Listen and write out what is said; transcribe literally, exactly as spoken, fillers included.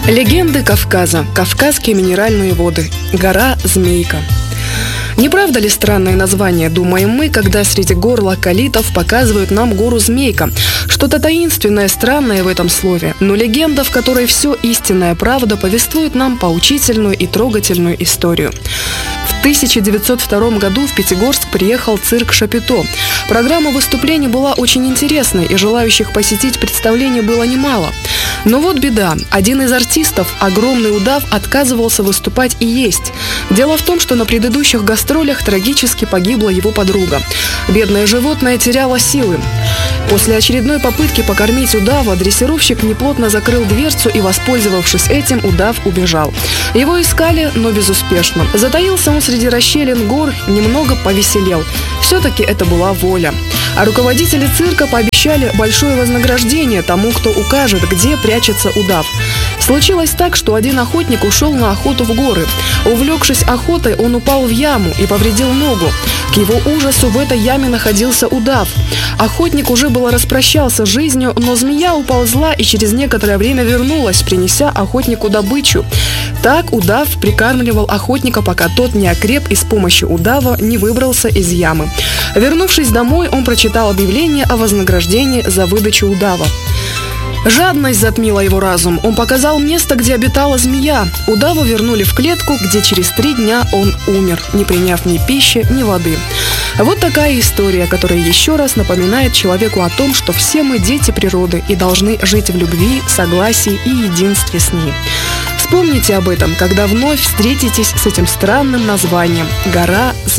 Легенды Кавказа. Кавказские минеральные воды. Гора Змейка. Не правда ли странное название, думаем мы, когда среди гор лакколитов показывают нам гору Змейка? Что-то таинственное, странное в этом слове, но легенда, в которой все истинная правда, повествует нам поучительную и трогательную историю. В тысяча девятьсот втором году в Пятигорск приехал цирк «Шапито». Программа выступлений была очень интересной, и желающих посетить представление было немало. Но вот беда. Один из артистов, огромный удав, отказывался выступать и есть. Дело в том, что на предыдущих гастролях трагически погибла его подруга. Бедное животное теряло силы. После очередной попытки покормить удава дрессировщик неплотно закрыл дверцу, и, воспользовавшись этим, удав убежал. Его искали, но безуспешно. Затаился он среди расщелин гор, немного повеселел. Все-таки это была воля. А руководители цирка пообещали большое вознаграждение тому, кто укажет, где прячется удав. Случилось так, что один охотник ушел на охоту в горы. Увлекшись охотой, он упал в яму и повредил ногу. К его ужасу в этой яме находился удав. Охотник уже было распрощался с жизнью, но змея уползла и через некоторое время вернулась, принеся охотнику добычу. Так удав прикармливал охотника, пока тот не окреп и с помощью удава не выбрался из ямы. Вернувшись домой, он прочитал объявление о вознаграждении за выдачу удава. Жадность затмила его разум. Он показал место, где обитала змея. Удава вернули в клетку, где через три дня он умер, не приняв ни пищи, ни воды. Вот такая история, которая еще раз напоминает человеку о том, что все мы дети природы и должны жить в любви, согласии и единстве с ней. Вспомните об этом, когда вновь встретитесь с этим странным названием – гора Змейка.